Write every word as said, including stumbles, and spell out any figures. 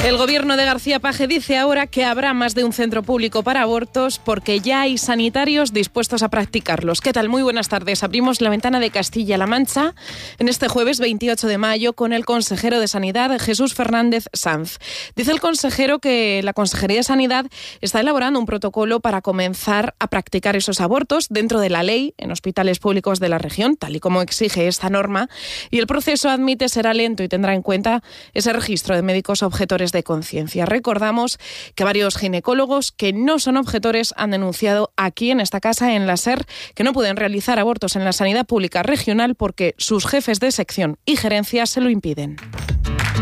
El gobierno de García Page dice ahora que habrá más de un centro público para abortos porque ya hay sanitarios dispuestos a practicarlos. ¿Qué tal? Muy buenas tardes. Abrimos la ventana de Castilla-La Mancha en este jueves veintiocho de mayo con el consejero de Sanidad, Jesús Fernández Sanz. Dice el consejero que la Consejería de Sanidad está elaborando un protocolo para comenzar a practicar esos abortos dentro de la ley en hospitales públicos de la región, tal y como exige esta norma, y el proceso, admite, será lento y tendrá en cuenta ese registro de médicos objetores de conciencia. Recordamos que varios ginecólogos que no son objetores han denunciado aquí en esta casa, en la SER, que no pueden realizar abortos en la sanidad pública regional porque sus jefes de sección y gerencia se lo impiden.